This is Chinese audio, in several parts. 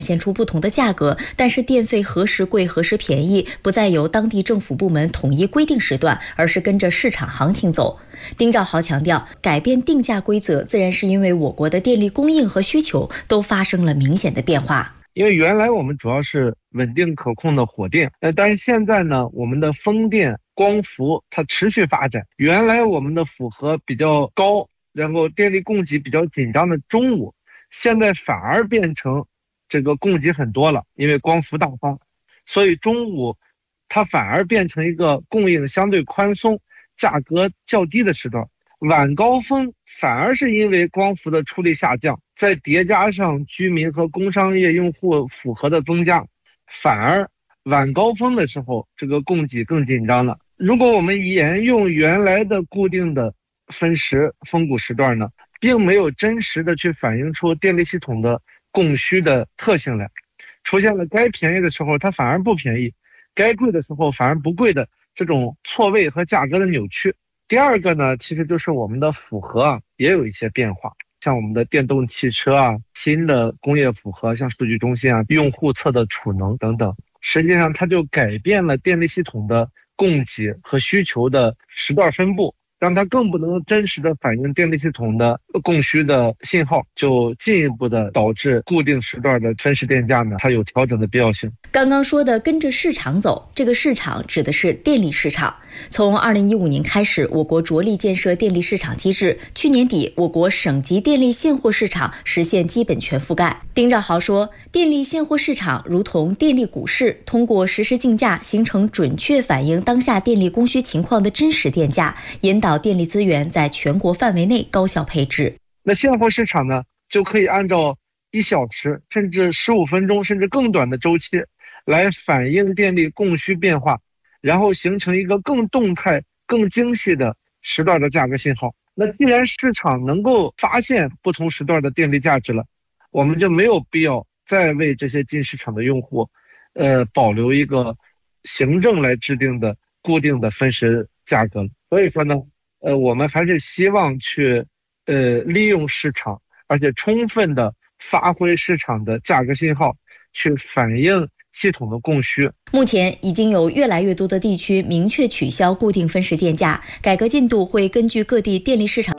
现出不同的价格，但是电费何时贵何时便宜不再由当地政府部门统一规定时段，而是跟着市场行情走。丁兆豪强调，改变定价规则自然是因为我国的电力供应和需求都发生了明显的变化。 因为原来我们主要是稳定可控的火电，但是现在呢，我们的风电、光伏它持续发展。原来我们的负荷比较高，然后电力供给比较紧张的中午，现在反而变成这个供给很多了，因为光伏大发，所以中午它反而变成一个供应相对宽松、价格较低的时段。晚高峰反而是因为光伏的出力下降，再叠加上居民和工商业用户负荷的增加，反而晚高峰的时候这个供给更紧张了。如果我们沿用原来的固定的分时峰谷时段呢，并没有真实的去反映出电力系统的供需的特性来，出现了该便宜的时候它反而不便宜，该贵的时候反而不贵的这种错位和价格的扭曲。第二个呢，其实就是我们的负荷也有一些变化，像我们的电动汽车新的工业负荷，像数据中心用户侧的储能等等，实际上它就改变了电力系统的供给和需求的时段分布，让它更不能真实的反映电力系统的供需的信号，就进一步的导致固定时段的分时电价呢，它有调整的必要性。 刚刚说的跟着市场走，这个市场指的是电力市场。从2015年开始，我国着力建设电力市场机制，去年底我国省级电力现货市场实现基本全覆盖。丁兆豪说，电力现货市场如同电力股市，通过实时竞价形成准确反映当下电力供需情况的真实电价，引导电力资源在全国范围内高效配置。 那现货市场呢，就可以按照1小时甚至15分钟甚至更短的周期来反映电力供需变化，然后形成一个更动态更精细的时段的价格信号。那既然市场能够发现不同时段的电力价值了，我们就没有必要再为这些进市场的用户保留一个行政来制定的固定的分时价格。所以说呢，我们还是希望去利用市场，而且充分的发挥市场的价格信号，去反映系统的供需。 目前已经有越来越多的地区明确取消固定分时电价，改革进度会根据各地电力市场。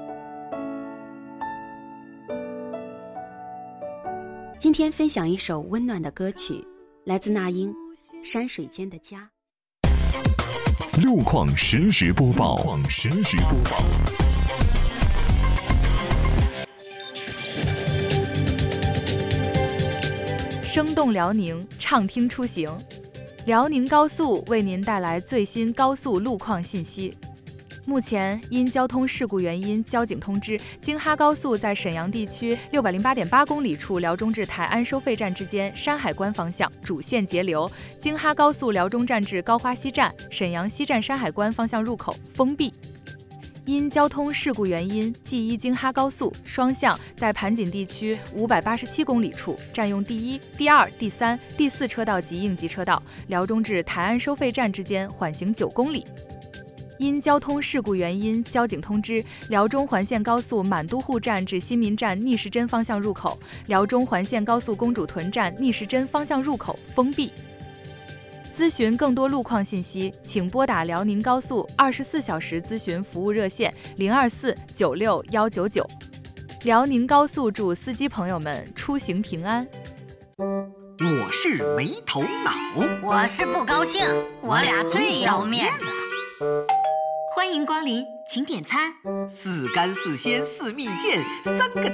今天分享一首温暖的歌曲，来自那英《山水间的家》。 路况实时播报。 生动辽宁，畅听出行。辽宁高速为您带来最新高速路况信息。目前因交通事故原因，交警通知京哈高速在沈阳地区608.8公里处辽中至泰安收费站之间山海关方向主线截流，京哈高速辽中站至高花西站、沈阳西站山海关方向入口封闭。因交通事故原因，G1京哈高速双向在盘锦地区587公里处占用第1、第2、第3、第4车道及应急车道，辽中至泰安收费站之间缓行9公里。因交通事故原因，交警通知辽中环线高速满都护站至新民站逆时针方向入口、辽中环线高速公主屯站逆时针方向入口封闭。咨询更多路况信息，请拨打辽宁高速24小时咨询服务热线024961999。辽宁高速祝司机朋友们出行平安。 我是没头脑， 我是不高兴，我俩最要面子。 欢迎光临，请点餐。 4干4鲜4蜜饯，3个